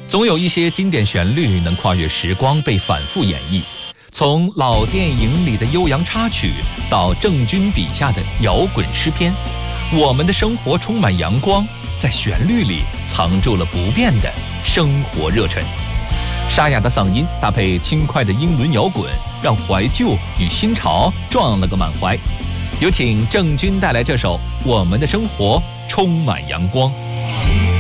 总有一些经典旋律能跨越时光被反复演绎，从老电影里的悠扬插曲到郑钧笔下的摇滚诗篇，我们的生活充满阳光，在旋律里藏住了不变的生活热忱。沙哑的嗓音搭配轻快的英伦摇滚，让怀旧与新潮撞了个满怀。有请郑钧带来这首《我们的生活充满阳光》。